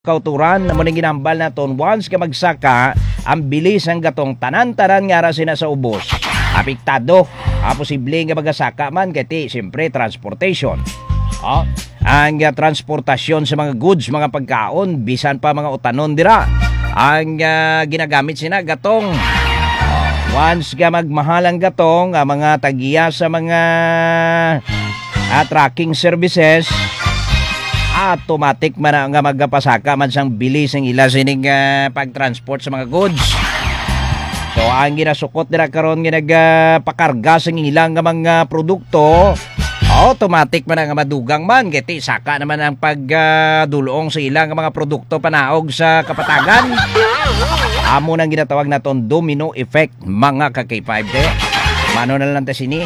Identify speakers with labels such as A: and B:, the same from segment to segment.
A: kauturan na muning ginambal naton once ka magsaka ang bilis ang gatong tanan-tanan nga ra sina sa ubos apektado posible nga magasaka man kati siyempre transportation ang transportasyon sa mga goods mga pagkaon bisan pa mga utanon dira ang ginagamit sina gatong once ka magmahal ang gatong mga tagiya sa mga tracking services automatic man nga magpasaka man sang bilis ang ila sining pagtransport sa mga goods. So ang ginasukot nila karon nga nagpakarga sa ilang nga mga produkto automatic man nga madugang man kiti saka naman ang pagdulong sa ilang nga mga produkto panaog sa kapatagan. Amo nang ginatawag naton domino effect mga ka-K5 de. Mano na lang ta sini.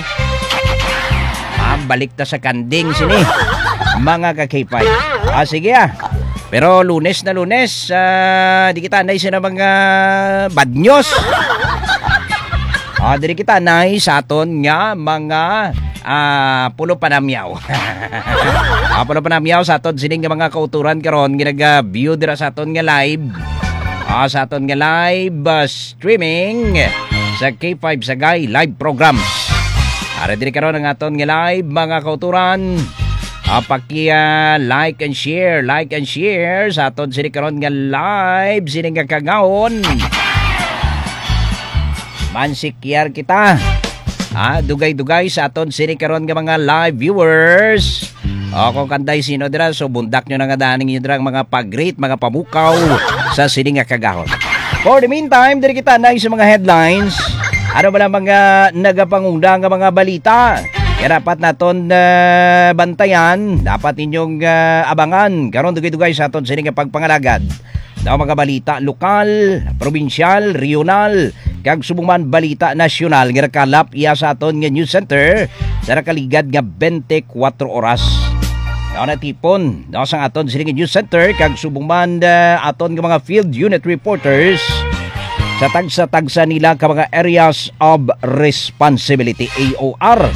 A: Balik ta sa kanding sini. Mga ka-K5. Sige Pero lunes na lunes, di kita anay sila mga bad news. Di kita anay sa aton nga mga pulo panamyaw. Pulo panamyaw sa aton sining nga mga kauturan karon ginag-view dira sa aton nga live. Sa aton nga live streaming sa K5 Sagay live programs. Ara diri karon ang aton nga live mga kauturan. Like and share sa aton sini karon nga live sini nga kagahon. Mansikyar kita. Dugay-dugay sa aton sini karon nga mga live viewers. Kung kanday sino dira so bundak nyo na nga daning nyo dira mga pag-greet, mga pamukaw sa sini nga kagahon. For the meantime, diri kita na sa mga headlines. Ano ba lang mga nagapangunda nga mga balita? Kaya dapat naton bantayan, dapat inyong abangan. Karon dugay-dugay sa aton sining pagpangalagad. Daw mga balita lokal, probinsyal, regional, kag subong balita nasyonal nga nakalap iya sa aton nga news center sa nakaligad nga 24 oras. Daw na tipon, daw sang aton sining news center kag subong aton nga mga field unit reporters sa tagsa-tagsa nila ka mga areas of responsibility AOR.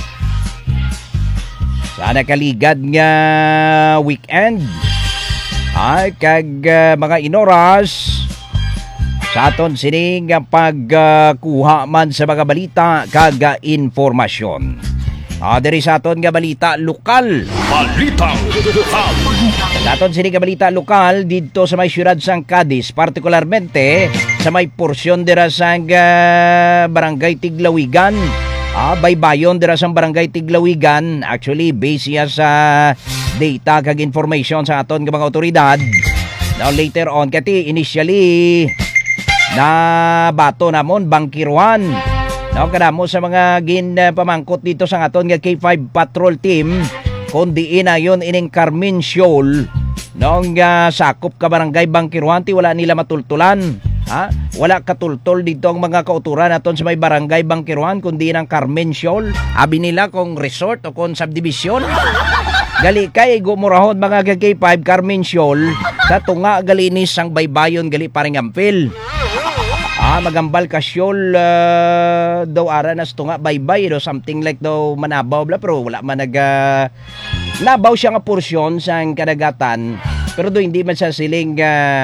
A: Sa nakaligad nga weekend kag mga inoras sa aton sining pagkuha man sa mga balita kag informasyon. Diri sa aton nga balita lokal. Balitang lokal. Sa aton sining nga balita lokal dito sa may syudad sang Cadiz, partikularmente sa may porsyon dira sang barangay Tiglawigan. Baybayon dira sa barangay Tiglawigan. Actually, base siya sa data kag information sa aton ng mga otoridad. Now later on, kati initially na bato namon bangkiruan. Now kadamo sa mga pamangkot dito sa aton nga K5 patrol team kundi inayon ining Carmen Shoal nung sakop ka barangay bangkiruan ti wala nila matultulan. Wala katultol dito ang mga kauturan naton sa may barangay Bangkiruan kundi ng Carmen Shoal. Abi nila kung resort o kung subdivision. Gali kay gumurahon mga K5 Carmen Shoal sa tunga galinis sang baybayon gali paring ampil. Magambal ka Shoal daw ara nas tunga baybay do something like daw manabaw bla pero wala man nabaw siya nga porsyon sang kadagatan. Pero do hindi man sa siling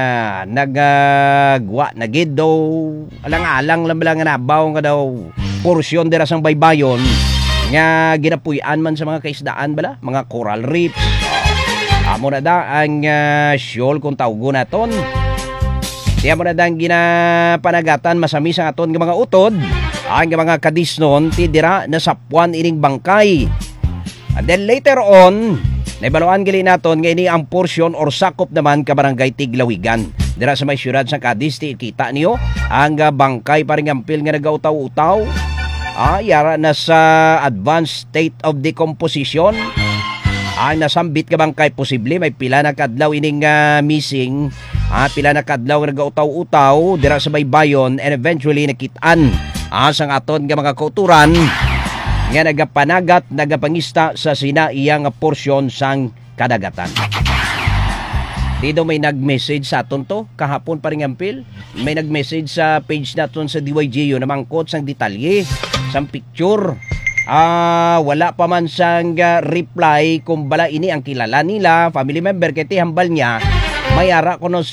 A: nagwa nagid daw alang-alang lang nabaw nga daw porsyon dira sang baybayon nga ginapuy-an man sa mga kaisdaan bala mga coral reefs. Amo na da ang shoal kung tawgo naton. Tiya mo na da ang ginapanagatan masami sa aton nga mga utod ang mga kadisnon ti dira na sapwan ining bangkay. And then later on naibaluan gali naton nga ini ang porsyon or sakop naman ka barangay Tiglawigan. Dira sa may syudad sa Cadiz ti kita niyo ang bangkay paring ampil nga nagautaw-utaw. Yara na sa advanced state of decomposition. Nasambit ka bangkay posible may pila na kadlaw ining missing. Pila na kadlaw nga nagautaw-utaw dira sa baybayon and eventually nakitaan sang aton nga mga kauturan nga nagapanagat, nagapangista sa sinaiyang porsyon sang kadagatan. Dito may nag-message sa aton to, kahapon pa rin ampil. May nag-message sa page naton sa DYGU na mangkot sang detalye, sang picture. Wala pa man sang reply kung bala ini ang kilala nila, family member, kaya hambal niya May ara ko no